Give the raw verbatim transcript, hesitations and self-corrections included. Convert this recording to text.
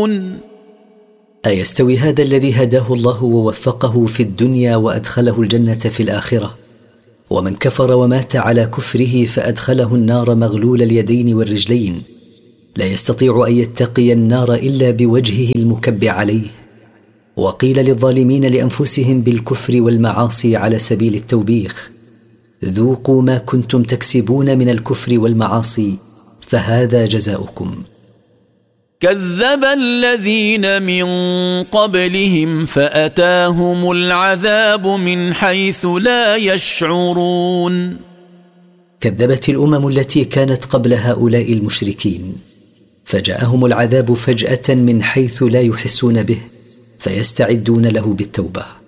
يشعرون أيستوي هذا الذي هداه الله ووفقه في الدنيا وأدخله الجنة في الآخرة، ومن كفر ومات على كفره فأدخله النار مغلول اليدين والرجلين، لا يستطيع أن يتقي النار إلا بوجهه المكب عليه؟ وقيل للظالمين لأنفسهم بالكفر والمعاصي على سبيل التوبيخ: ذوقوا ما كنتم تكسبون من الكفر والمعاصي فهذا جزاؤكم. كذب الذين من قبلهم فأتاهم العذاب من حيث لا يشعرون. كذبت الأمم التي كانت قبل هؤلاء المشركين، فجاءهم العذاب فجأة من حيث لا يحسون به، فيستعدون له بالتوبة.